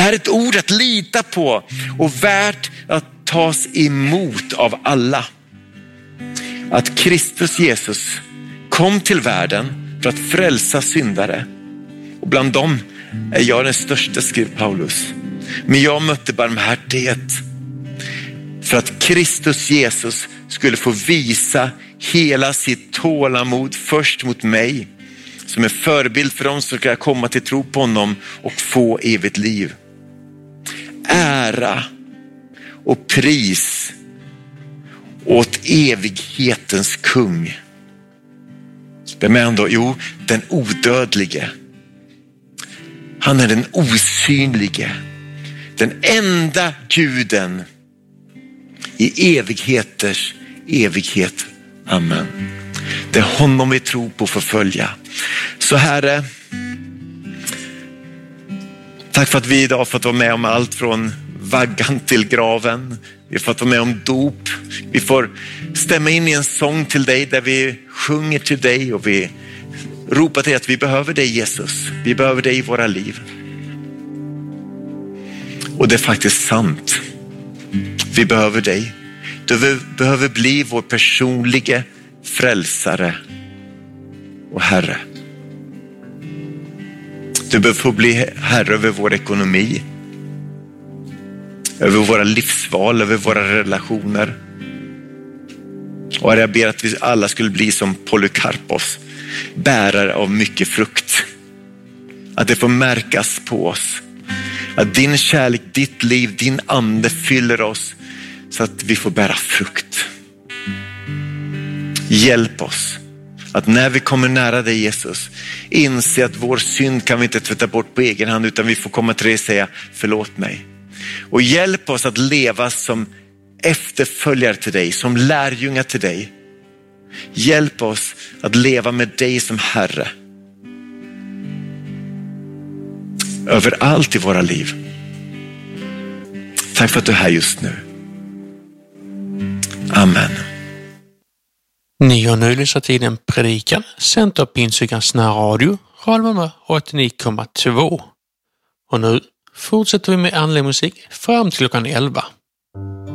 här är ett ord att lita på och värt att tas emot av alla. Att Kristus Jesus kom till världen för att frälsa syndare. Och bland dem är jag den största, skrev Paulus. Men jag mötte barmhärtighet för att Kristus Jesus skulle få visa hela sitt tålamod först mot mig, som en förebild för dem som ska komma till tro på honom och få evigt liv. Ära och pris åt evighetens kung. Vem är han då? Jo, den odödlige. Han är den osynlige. Den enda guden i evigheters evighet. Amen. Det är honom vi tror på för följa. Så Herre, tack för att vi idag fått vara med om allt från vaggan till graven. Vi har fått vara med om dop. Vi får stämma in i en sång till dig där vi sjunger till dig och vi ropar till att vi behöver dig, Jesus. Vi behöver dig i våra liv. Och det är faktiskt sant. Vi behöver dig. Du behöver bli vår personliga frälsare och Herre. Du behöver få bli herre över vår ekonomi, över våra livsval, över våra relationer. Och jag ber att vi alla skulle bli som Polycarpos, bärare av mycket frukt. Att det får märkas på oss. Att din kärlek, ditt liv, din ande fyller oss så att vi får bära frukt. Hjälp oss att när vi kommer nära dig, Jesus, inse att vår synd kan vi inte tvätta bort på egen hand, utan vi får komma till dig och säga förlåt mig. Och hjälp oss att leva som efterföljare till dig, som lärjungar till dig. Hjälp oss att leva med dig som Herre överallt i våra liv. Tack för att du är här just nu. Amen. Ni har nu lyssnat till en predikan sänd av Pingstkyrkans närradio, Radio 89,2. Och nu fortsätter vi med andlig musik fram till klockan 11.